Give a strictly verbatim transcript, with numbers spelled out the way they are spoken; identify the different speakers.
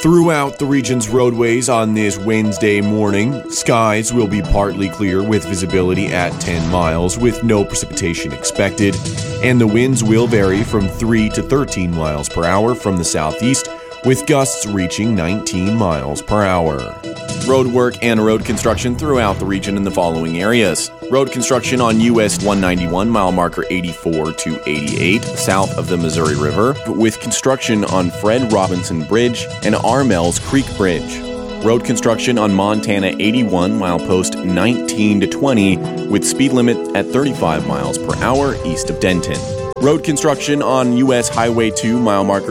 Speaker 1: Throughout the region's roadways on this Wednesday morning, skies will be partly clear with visibility at ten miles with no precipitation expected, and the winds will vary from three to thirteen miles per hour from the southeast, with gusts reaching nineteen miles per hour. Road work and road construction throughout the region in the following areas. Road construction on U S one ninety-one, mile marker eighty-four to eighty-eight, south of the Missouri River, with construction on Fred Robinson Bridge and Armells Creek Bridge. Road construction on Montana eighty-one, milepost nineteen to twenty, with speed limit at thirty-five miles per hour east of Denton. Road construction on U S Highway two, mile marker